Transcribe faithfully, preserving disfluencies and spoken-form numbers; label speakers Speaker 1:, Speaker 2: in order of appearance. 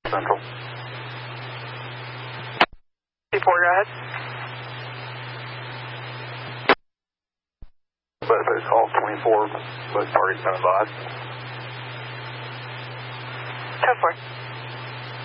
Speaker 1: Central.
Speaker 2: Report, go ahead.
Speaker 1: But if it's all twenty-four, both parties coming by.
Speaker 2: ten four.